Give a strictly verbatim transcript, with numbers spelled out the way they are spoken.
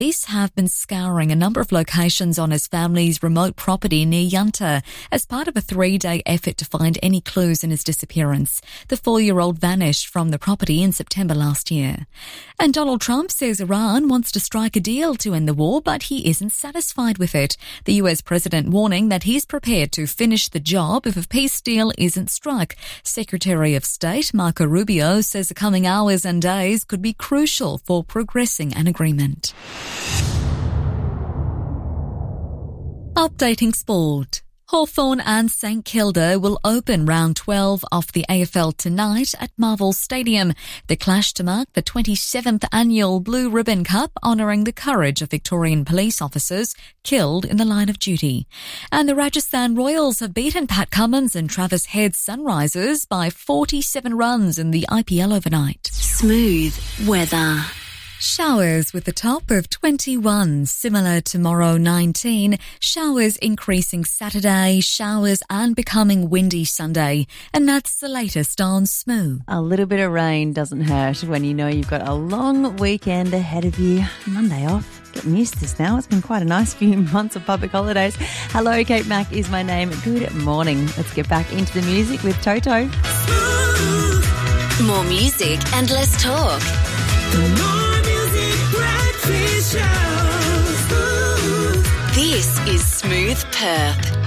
Police have been scouring a number of locations on his family's remote property near Yunta as part of a three-day effort to find any clues in his disappearance. The four-year-old vanished from the property in September last year. And Donald Trump says Iran wants to strike a deal to end the war, but he isn't satisfied with it. The U S president warning that he's prepared to finish the job if a peace deal isn't struck. Secretary of State Marco Rubio says the coming hours and days could be crucial for progressing an agreement. Updating sport. Hawthorn and St Kilda will open round twelve of the A F L tonight at Marvel Stadium. The clash to mark the twenty-seventh annual Blue Ribbon Cup, honouring the courage of Victorian police officers killed in the line of duty. And the Rajasthan Royals have beaten Pat Cummins and Travis Head's Sunrisers by forty-seven runs in the I P L overnight. Smooth weather. Showers with a top of twenty-one, similar tomorrow nineteen, showers increasing Saturday, showers and becoming windy Sunday. And that's the latest on Smooth. A little bit of rain doesn't hurt when you know you've got a long weekend ahead of you. Monday off. Getting used to this now. It's been quite a nice few months of public holidays. Hello, Kate Mack is my name. Good morning. Let's get back into the music with Toto. More music and less talk. This is Smooth Perth.